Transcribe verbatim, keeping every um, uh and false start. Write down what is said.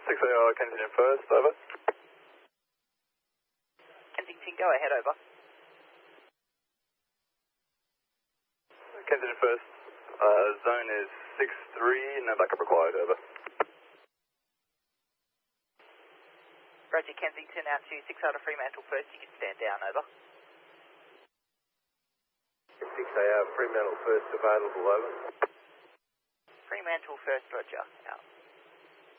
six A R Kensington first, over. Kensington, go ahead, over. Kensington first, uh, zone is six three, no backup required, over. Roger, Kensington out to six out of Fremantle first, you can stand down, over. six A R Fremantle first available, over. Fremantle first, Roger, out.